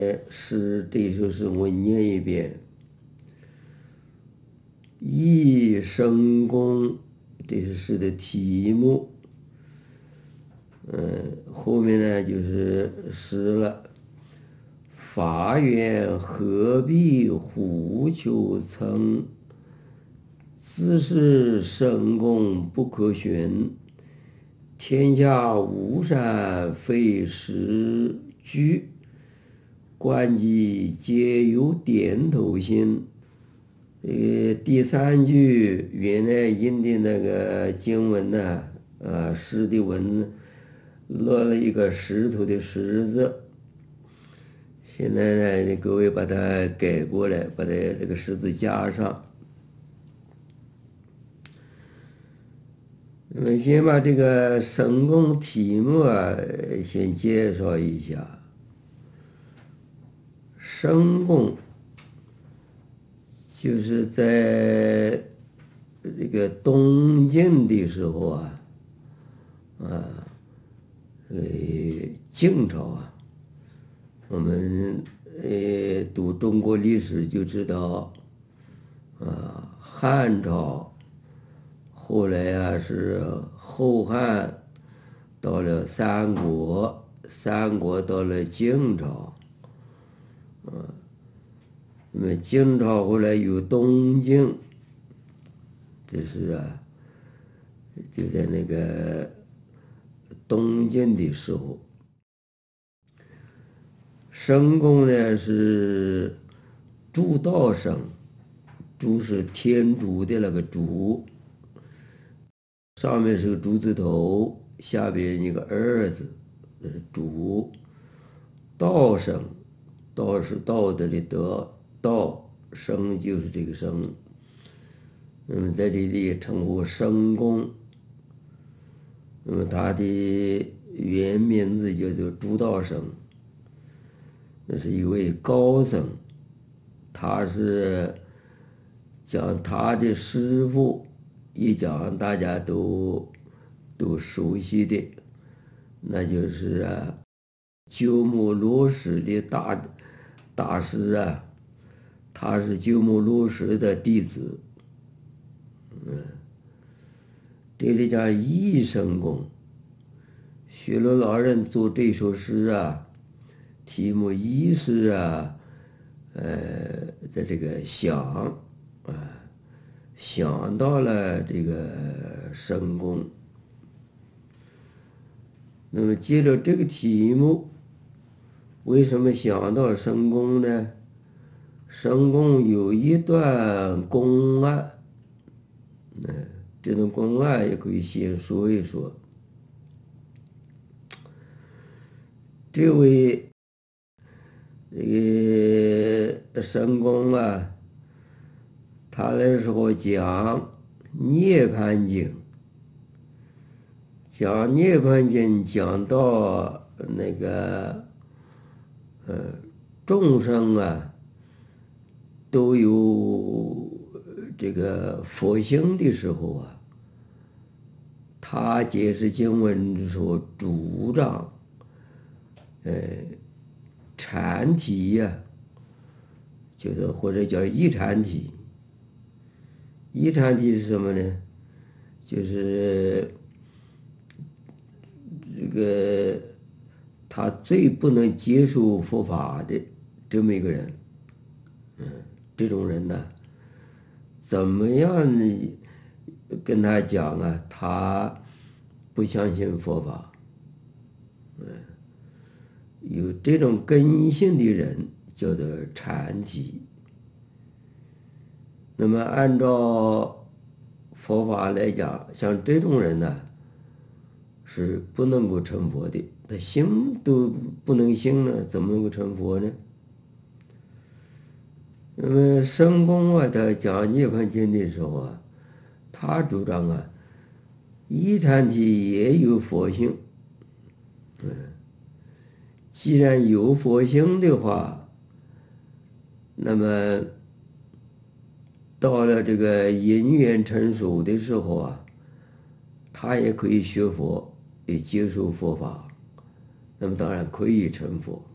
诗这首诗我念一遍：一生功，这是诗的题目。后面呢就是诗了。法缘何必虎求层，自是神功不可寻。天下无山非石居，观机皆有点头心。第三句原来印的那个经文呢，诗的文落了一个石头的石字。现在呢，各位把它改过来，把这个石字加上。那么先把这个神功题目先介绍一下。神功就是在这个东晋的时候晋朝我们读中国历史就知道汉朝后来是后汉，到了三国，三国到了晋朝，那么晋朝后来有东晋，这是就在那个东晋的时候。神功呢是朱道生，朱是天竺的那个朱，上面是个竹字头，下边一个二字，朱。道生，道是道德的德，道生就是这个生。那么在这里称呼神功。那么他的原名字叫做朱道生。那是一位高僧，他是讲他的师父一讲大家都熟悉的，那就是鸠摩罗什的大师他是鸠摩罗什的弟子。这里讲一生功，雪罗老人做这首诗题目一是在这个想到了这个神功。那么接着这个题目，为什么想到神功呢？神功有一段公案，这种公案也可以先说一说。这位神功他那时候讲涅槃经，讲涅槃经讲到那个众生都有这个佛性的时候他解释经文的时候主张禅体就是或者叫一禅体。一禅体是什么呢？就是这个他最不能接受佛法的这么一个人。这种人呢，怎么样跟他讲他不相信佛法。有这种根性的人叫做禅体。那么按照佛法来讲，像这种人呢是不能够成佛的，他行都不能行了，怎么能够成佛呢？那么神功他讲涅槃经的时候他主张一禅体也有佛性。既然有佛性的话，那么到了这个因缘成熟的时候他也可以学佛，也接受佛法，那么当然可以成佛。